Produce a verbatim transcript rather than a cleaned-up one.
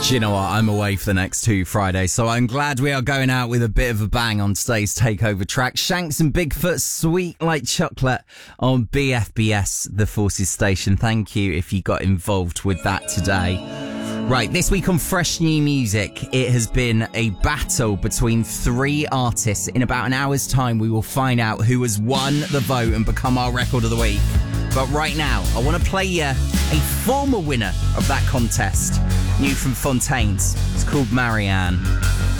Do you know what? I'm away for the next two Fridays, so I'm glad we are going out with a bit of a bang on today's Takeover track. Shanks and Bigfoot, Sweet Like Chocolate on B F B S, the Forces station. Thank you if you got involved with that today. Right, this week on Fresh New Music, it has been a battle between three artists. In about an hour's time, we will find out who has won the vote and become our Record of the Week. But right now, I want to play you a former winner of that contest. New from Fontaines. It's called Marianne.